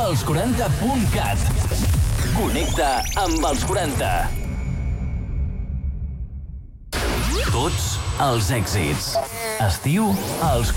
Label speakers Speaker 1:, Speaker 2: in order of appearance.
Speaker 1: els40.cat. Connecta amb els 40. Tots els èxits. Estiu als